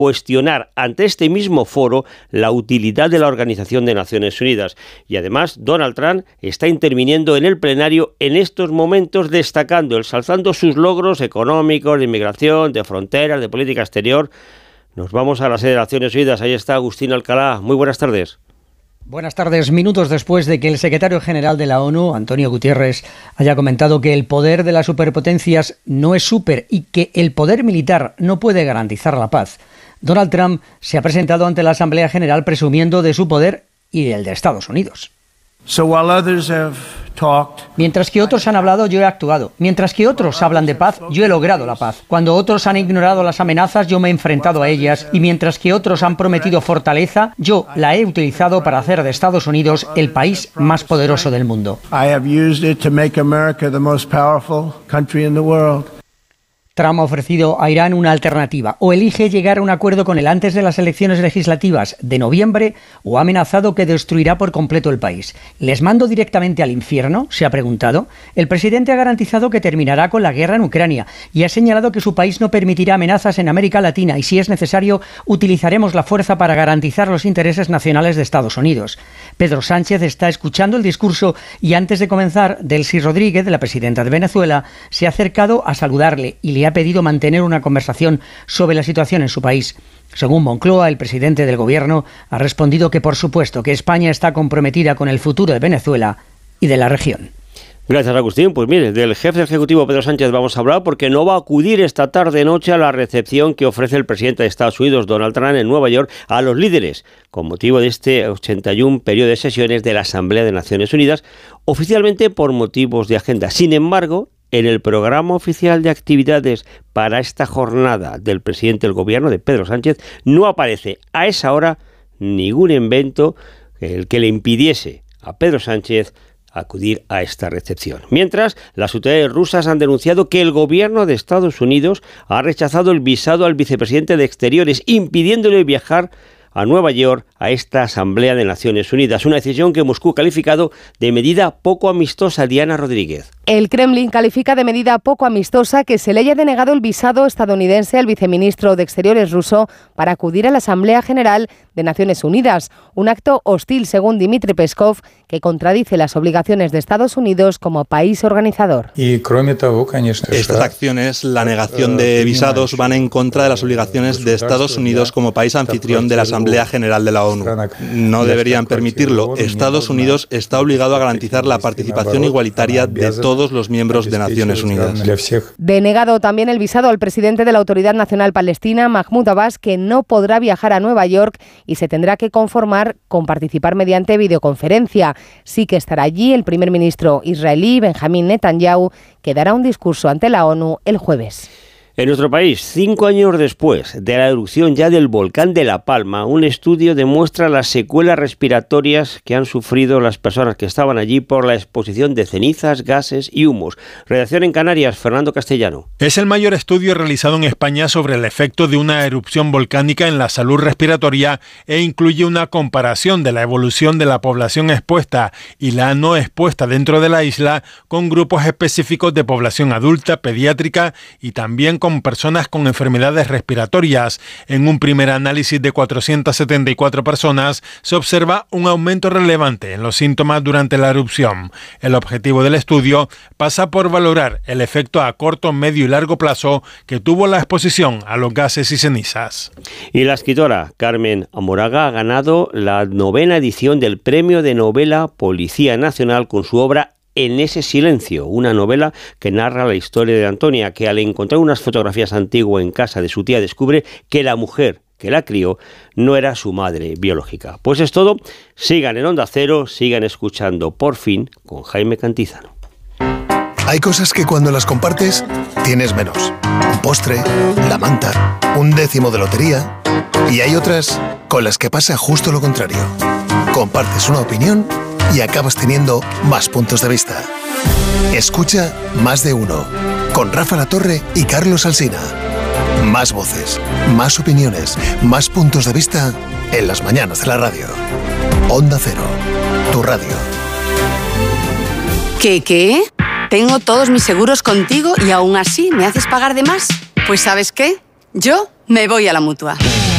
cuestionar ante este mismo foro la utilidad de la Organización de Naciones Unidas. Y además, Donald Trump está interviniendo en el plenario en estos momentos, destacando, ensalzando sus logros económicos, de inmigración, de fronteras, de política exterior. Nos vamos a la sede de Naciones Unidas. Ahí está Agustín Alcalá. Muy buenas tardes. Buenas tardes. Minutos después de que el secretario general de la ONU, Antonio Guterres, haya comentado que el poder de las superpotencias no es súper y que el poder militar no puede garantizar la paz, Donald Trump se ha presentado ante la Asamblea General presumiendo de su poder y del de Estados Unidos. Mientras que otros han hablado, yo he actuado. Mientras que otros hablan de paz, yo he logrado la paz. Cuando otros han ignorado las amenazas, yo me he enfrentado a ellas. Y mientras que otros han prometido fortaleza, yo la he utilizado para hacer de Estados Unidos el país más poderoso del mundo. Trump ha ofrecido a Irán una alternativa: o elige llegar a un acuerdo con él antes de las elecciones legislativas de noviembre, o ha amenazado que destruirá por completo el país. ¿Les mando directamente al infierno?, se ha preguntado. El presidente ha garantizado que terminará con la guerra en Ucrania y ha señalado que su país no permitirá amenazas en América Latina y, si es necesario, utilizaremos la fuerza para garantizar los intereses nacionales de Estados Unidos. Pedro Sánchez está escuchando el discurso y, antes de comenzar, Delcy Rodríguez, la presidenta de Venezuela, se ha acercado a saludarle y le ha pedido mantener una conversación sobre la situación en su país. Según Moncloa, el presidente del gobierno ha respondido que, por supuesto, que España está comprometida con el futuro de Venezuela y de la región. Gracias, Agustín. Pues mire, del jefe ejecutivo Pedro Sánchez vamos a hablar, porque no va a acudir esta tarde-noche a la recepción que ofrece el presidente de Estados Unidos, Donald Trump, en Nueva York, a los líderes, con motivo de este 81 periodo de sesiones de la Asamblea de Naciones Unidas, oficialmente por motivos de agenda. Sin embargo, en el programa oficial de actividades para esta jornada del presidente del gobierno, de Pedro Sánchez, no aparece a esa hora ningún evento el que le impidiese a Pedro Sánchez acudir a esta recepción. Mientras, las autoridades rusas han denunciado que el gobierno de Estados Unidos ha rechazado el visado al vicepresidente de Exteriores, impidiéndole viajar a Nueva York a esta Asamblea de Naciones Unidas, una decisión que Moscú ha calificado de medida poco amistosa. Diana Rodríguez. El Kremlin califica de medida poco amistosa que se le haya denegado el visado estadounidense al viceministro de Exteriores ruso para acudir a la Asamblea General de Naciones Unidas, un acto hostil, según Dmitry Peskov, que contradice las obligaciones de Estados Unidos como país organizador. Estas acciones, la negación de visados, van en contra de las obligaciones de Estados Unidos como país anfitrión de la Asamblea General de la ONU. No deberían permitirlo. Estados Unidos está obligado a garantizar la participación igualitaria de todos los miembros de Naciones Unidas. Denegado también el visado al presidente de la Autoridad Nacional Palestina, Mahmoud Abbas, que no podrá viajar a Nueva York y se tendrá que conformar con participar mediante videoconferencia. Sí que estará allí el primer ministro israelí, Benjamín Netanyahu, que dará un discurso ante la ONU el jueves. En nuestro país, 5 años después de la erupción ya del volcán de La Palma, un estudio demuestra las secuelas respiratorias que han sufrido las personas que estaban allí por la exposición de cenizas, gases y humos. Redacción en Canarias, Fernando Castellano. Es el mayor estudio realizado en España sobre el efecto de una erupción volcánica en la salud respiratoria e incluye una comparación de la evolución de la población expuesta y la no expuesta dentro de la isla con grupos específicos de población adulta, pediátrica y también con personas con enfermedades respiratorias. En un primer análisis de 474 personas se observa un aumento relevante en los síntomas durante la erupción. El objetivo del estudio pasa por valorar el efecto a corto, medio y largo plazo que tuvo la exposición a los gases y cenizas. Y la escritora Carmen Amoraga ha ganado la 9ª edición del Premio de Novela Policía Nacional con su obra En ese silencio, una novela que narra la historia de Antonia, que al encontrar unas fotografías antiguas en casa de su tía descubre que la mujer que la crió no era su madre biológica. Pues es todo. Sigan en Onda Cero, sigan escuchando Por Fin con Jaime Cantizano. Hay cosas que cuando las compartes tienes menos. Un postre, la manta, un décimo de lotería. Y hay otras con las que pasa justo lo contrario. Compartes una opinión y acabas teniendo más puntos de vista. Escucha Más de Uno, con Rafa Latorre y Carlos Alsina. Más voces, más opiniones, más puntos de vista en las mañanas de la radio. Onda Cero, tu radio. ¿Qué? Tengo todos mis seguros contigo y aún así me haces pagar de más. Pues ¿sabes qué? Yo me voy a la Mutua.